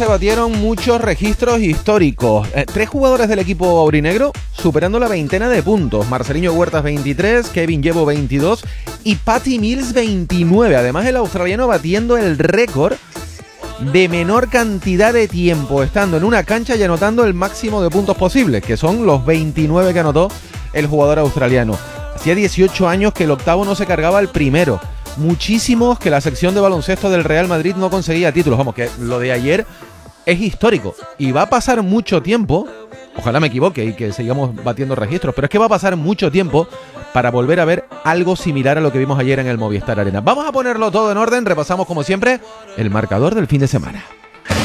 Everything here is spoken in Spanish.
se batieron muchos registros históricos. 3 jugadores del equipo aurinegro superando la veintena de puntos. Marceliño Huertas 23, Kevin Llevo 22 y Patty Mills 29. Además, el australiano batiendo el récord de menor cantidad de tiempo estando en una cancha y anotando el máximo de puntos posibles, que son los 29 que anotó el jugador australiano. Hacía 18 años que el octavo no se cargaba al primero. Muchísimos que la sección de baloncesto del Real Madrid no conseguía títulos. Vamos, que lo de ayer es histórico y va a pasar mucho tiempo, ojalá me equivoque y que sigamos batiendo registros, pero es que va a pasar mucho tiempo para volver a ver algo similar a lo que vimos ayer en el Movistar Arena. Vamos a ponerlo todo en orden, repasamos como siempre el marcador del fin de semana.